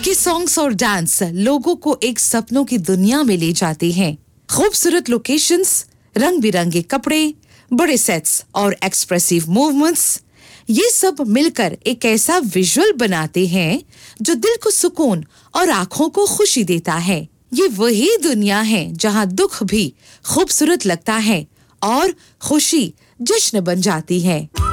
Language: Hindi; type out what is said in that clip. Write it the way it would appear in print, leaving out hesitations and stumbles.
के सॉन्ग्स और डांस लोगों को एक सपनों की दुनिया में ले जाते हैं। खूबसूरत लोकेशंस, रंग-बिरंगे कपड़े, बड़े सेट्स और एक्सप्रेसिव मूवमेंट्स, ये सब मिलकर एक ऐसा विजुअल बनाते हैं जो दिल को सुकून और आंखों को खुशी देता है। ये वही दुनिया है जहां दुख भी खूबसूरत लगता है और खुशी जश्न बन जाती है।